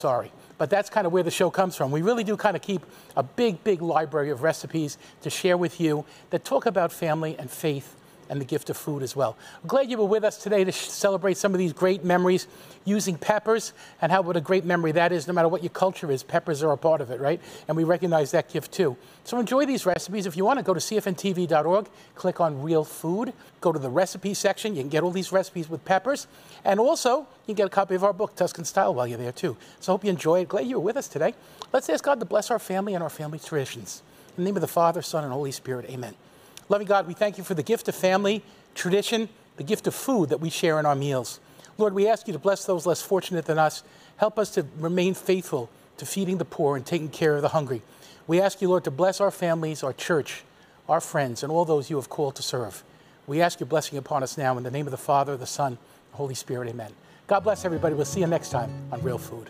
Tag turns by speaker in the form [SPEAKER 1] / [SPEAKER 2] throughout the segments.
[SPEAKER 1] Sorry, but that's kind of where the show comes from. We really do kind of keep a big library of recipes to share with you that talk about family and faith and the gift of food as well. I'm glad you were with us today to celebrate some of these great memories using peppers, and what a great memory that is. No matter what your culture is, peppers are a part of it, right? And we recognize that gift too. So enjoy these recipes. If you want to, go to cfntv.org, click on Real Food, go to the recipe section. You can get all these recipes with peppers. And also, you can get a copy of our book, Tuscan Style, while you're there too. So I hope you enjoy it. Glad you were with us today. Let's ask God to bless our family and our family traditions. In the name of the Father, Son, and Holy Spirit, amen. Loving God, we thank you for the gift of family, tradition, the gift of food that we share in our meals. Lord, we ask you to bless those less fortunate than us. Help us to remain faithful to feeding the poor and taking care of the hungry. We ask you, Lord, to bless our families, our church, our friends, and all those you have called to serve. We ask your blessing upon us now in the name of the Father, the Son, and the Holy Spirit, amen. God bless everybody. We'll see you next time on Real Food.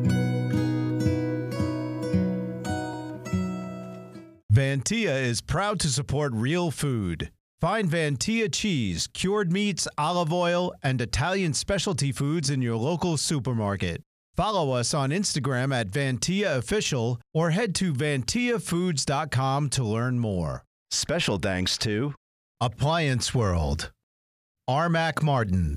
[SPEAKER 2] Vantia is proud to support Real Food. Find Vantia cheese, cured meats, olive oil, and Italian specialty foods in your local supermarket. Follow us on Instagram at Vantia Official or head to vantiafoods.com to learn more.
[SPEAKER 3] Special thanks to
[SPEAKER 2] Appliance World, Armac Martin,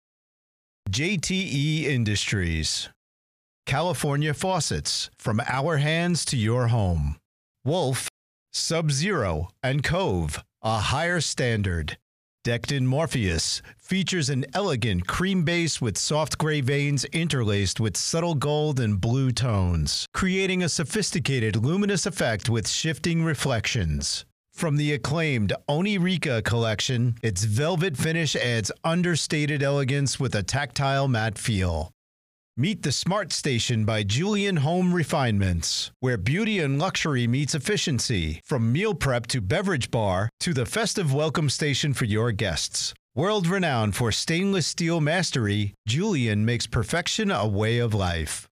[SPEAKER 2] JTE Industries, California Faucets, from our hands to your home, Wolf, Sub-Zero, and Cove, a higher standard. Decked in Morpheus features an elegant cream base with soft gray veins interlaced with subtle gold and blue tones, creating a sophisticated luminous effect with shifting reflections. From the acclaimed Onirica collection, its velvet finish adds understated elegance with a tactile matte feel. Meet the Smart Station by Julian Home Refinements, where beauty and luxury meets efficiency, from meal prep to beverage bar to the festive welcome station for your guests. World-renowned for stainless steel mastery, Julian makes perfection a way of life.